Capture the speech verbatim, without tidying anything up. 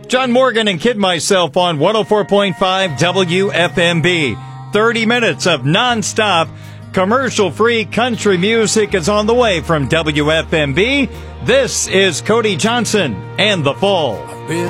John Morgan and Kid Myself on one oh four point five W F M B. thirty minutes of nonstop commercial-free country music is on the way from W F M B. This is Cody Johnson and The Fall.